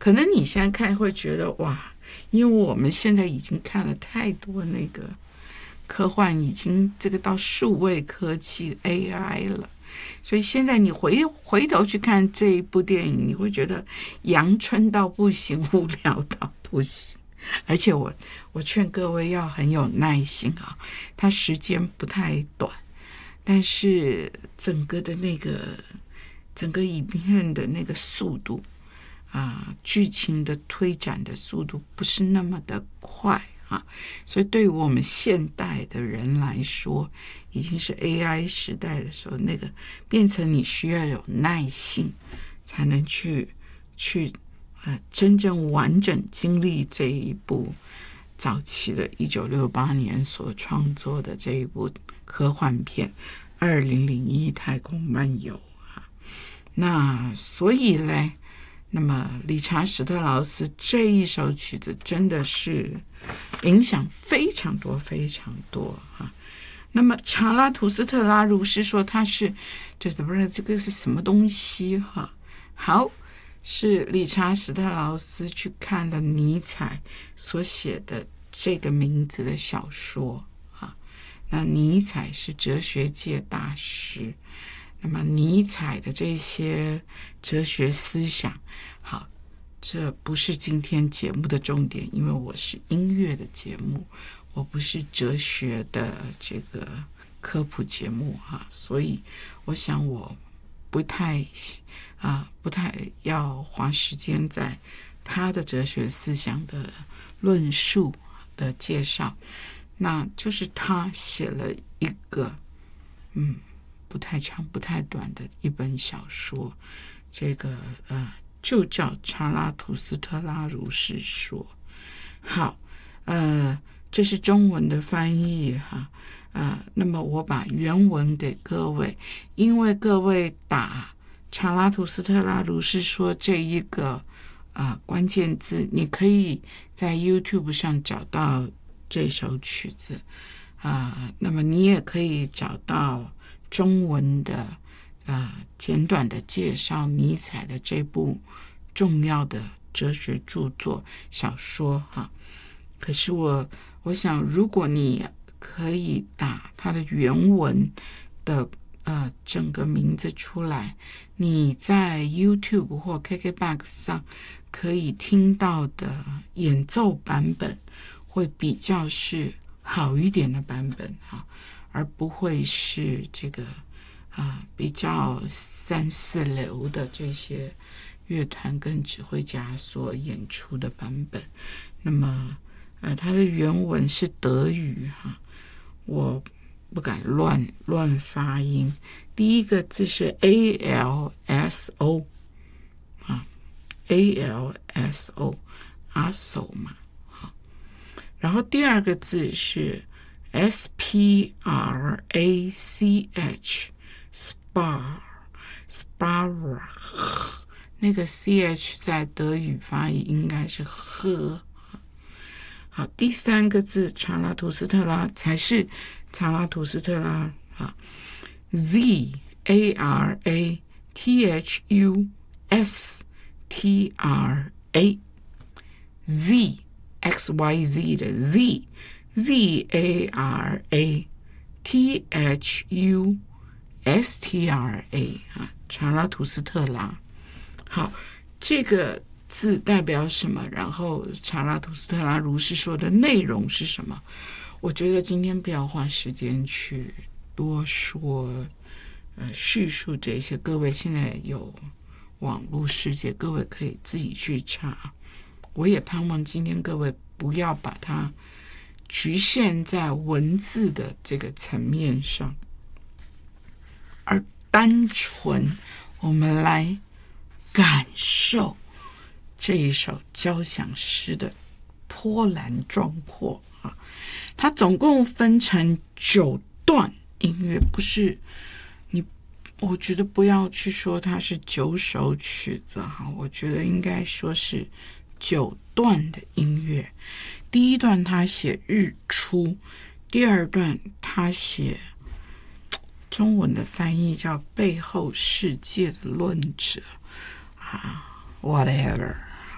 可能你现在看会觉得哇，因为我们现在已经看了太多那个科幻，已经这个到数位科技 AI 了，所以现在你回头去看这一部电影，你会觉得阳春到不行，无聊到不行。而且我劝各位要很有耐心啊，它时间不太短，但是整个影片的那个速度剧情的推展的速度不是那么的快啊，所以对于我们现代的人来说，已经是 AI 时代的时候，那个变成你需要有耐性，才能去真正完整经历这一部早期的1968年所创作的这一部科幻片《2001太空漫游》那所以呢，那么理查史特劳斯这一首曲子真的是影响非常多非常多那么查拉图斯特拉如是说他是这个是什么东西好，是理查史特劳斯去看了尼采所写的这个名字的小说那尼采是哲学界大师，那么尼采的这些哲学思想，好，这不是今天节目的重点，因为我是音乐的节目，我不是哲学的这个科普节目所以我想我不太要花时间在他的哲学思想的论述的介绍，那就是他写了一个不太长不太短的一本小说，这个就叫查拉图斯特拉如是说。好，这是中文的翻译那么我把原文给各位，因为各位打查拉图斯特拉如是说这一个关键字，你可以在 YouTube 上找到这首曲子那么你也可以找到中文的简短的介绍尼采的这部重要的哲学著作小说可是我想如果你可以打它的原文的整个名字出来，你在 YouTube 或 KKBOX 上可以听到的演奏版本会比较是好一点的版本而不会是这个比较3、4流的这些乐团跟指挥家所演出的版本。那么它的原文是德语我不敢乱发音。第一个字是 ALSO ALSO 阿手嘛然后第二个字是 SPRACH Spar 那个 CH 在德语发音应该是呵好，第三个字查拉图斯特拉才是查拉图斯特拉ZARATHUSTRA Z XYZ 的 ZARATHUSTRA 查拉图斯特拉好，这个字代表什么？然后查拉图斯特拉如是说的内容是什么？我觉得今天不要花时间去多说叙述这些，各位现在有网络世界，各位可以自己去查。我也盼望今天各位不要把它局限在文字的这个层面上，而单纯我们来感受这一首交响诗的波澜壮阔它总共分成9段音乐，不是我觉得不要去说它是9首曲子我觉得应该说是9段的音乐。第一段他写日出，第二段他写中文的翻译叫背后世界的论者whatever